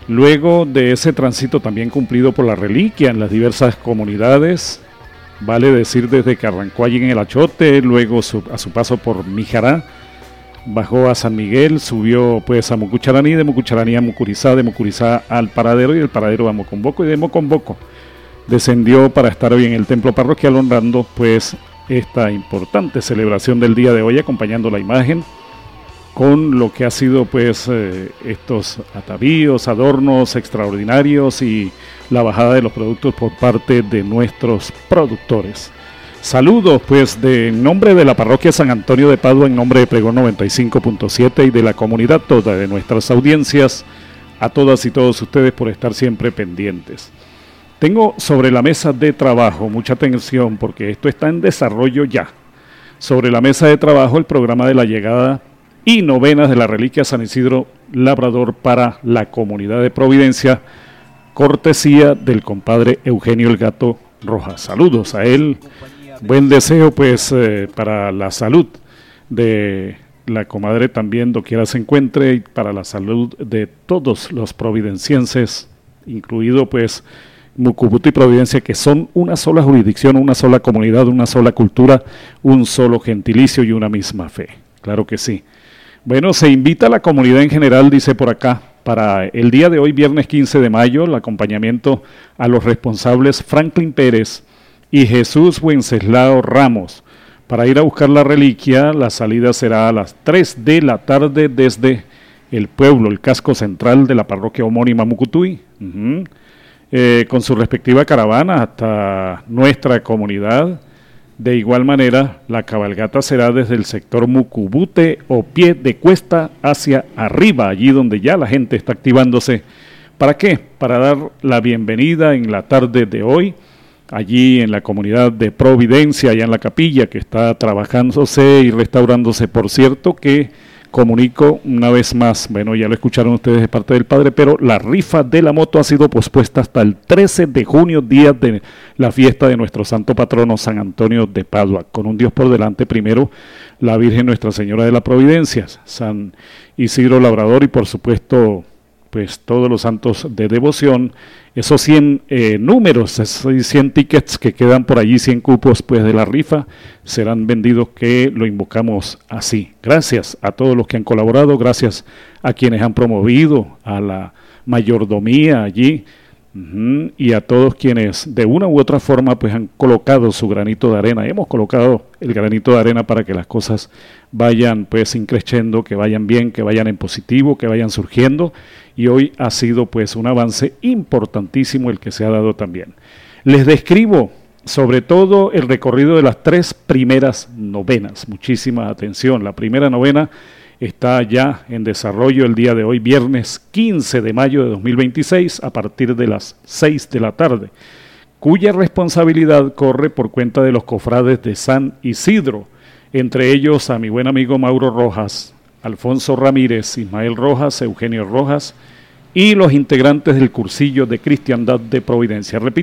Luego de ese tránsito también cumplido por la reliquia en las diversas comunidades, vale decir desde que arrancó allí en el Achote, luego a su paso por Mijará, bajó a San Miguel, subió pues a Mucucharaní, de Mucucharaní a Mucurizá, de Mucurizá al Paradero y del Paradero a Mocomboco, y de Mocomboco descendió para estar hoy en el templo parroquial honrando pues esta importante celebración del día de hoy, acompañando la imagen con lo que ha sido pues estos atavíos, adornos extraordinarios y la bajada de los productos por parte de nuestros productores. Saludos pues en nombre de la parroquia San Antonio de Padua, en nombre de Pregón 95.7 y de la comunidad toda de nuestras audiencias, a todas y todos ustedes por estar siempre pendientes. Tengo sobre la mesa de trabajo, mucha atención porque esto está en desarrollo ya. Sobre la mesa de trabajo el programa de la llegada y novenas de la reliquia San Isidro Labrador para la comunidad de Providencia, cortesía del compadre Eugenio el Gato Rojas. Saludos a él, buen deseo pues para la salud de la comadre también doquiera se encuentre y para la salud de todos los providencienses, incluido pues Mucubuto y Providencia, que son una sola jurisdicción, una sola comunidad, una sola cultura, un solo gentilicio y una misma fe. Claro que sí. Bueno, se invita a la comunidad en general, dice por acá, para el día de hoy, viernes 15 de mayo, el acompañamiento a los responsables Franklin Pérez y Jesús Wenceslao Ramos. Para ir a buscar la reliquia, la salida será a las 3 de la tarde desde el pueblo, el casco central de la parroquia homónima Mucutuy, con su respectiva caravana hasta nuestra comunidad. De igual manera, la cabalgata será desde el sector Mucubute o pie de cuesta hacia arriba, allí donde ya la gente está activándose. ¿Para qué? Para dar la bienvenida en la tarde de hoy, allí en la comunidad de Providencia, allá en la capilla, que está trabajándose y restaurándose. Por cierto que comunico una vez más, bueno, ya lo escucharon ustedes de parte del Padre, pero la rifa de la moto ha sido pospuesta hasta el 13 de junio, día de la fiesta de nuestro santo patrono San Antonio de Padua, con un Dios por delante, primero la Virgen Nuestra Señora de la Providencia, San Isidro Labrador y por supuesto pues todos los santos de devoción. Esos 100 números, esos 100 tickets que quedan por allí, 100 cupos pues de la rifa, serán vendidos, que lo invocamos así. Gracias a todos los que han colaborado, gracias a quienes han promovido, a la mayordomía allí, y a todos quienes de una u otra forma pues han colocado su granito de arena. Hemos colocado el granito de arena para que las cosas vayan pues increciendo, que vayan bien, que vayan en positivo, que vayan surgiendo, y hoy ha sido pues un avance importantísimo el que se ha dado también. Les describo sobre todo el recorrido de las 3 primeras novenas. Muchísima atención. La primera novena está ya en desarrollo el día de hoy, viernes 15 de mayo de 2026, a partir de las 6 de la tarde, cuya responsabilidad corre por cuenta de los cofrades de San Isidro, entre ellos a mi buen amigo Mauro Rojas, Alfonso Ramírez, Ismael Rojas, Eugenio Rojas y los integrantes del cursillo de Cristiandad de Providencia. Repito,